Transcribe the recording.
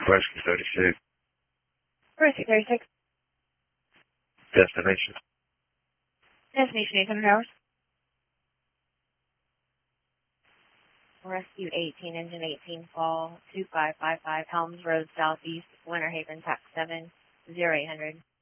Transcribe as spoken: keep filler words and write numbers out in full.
Rescue thirty-six. Rescue thirty-six. Destination. Destination eight hundred hours. Rescue eighteen, engine eighteen, fall two five five five, Helms Road, Southeast, Winter Haven, tax seven, zero eight hundred.